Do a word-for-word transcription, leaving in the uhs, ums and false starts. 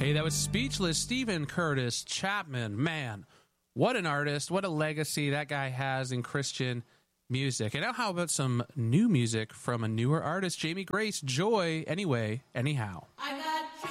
Hey, that was Speechless, Stephen Curtis Chapman. Man, what an artist, what a legacy that guy has in Christian music. And now how about some new music from a newer artist, Jamie Grace, Joy, Anyway, Anyhow. I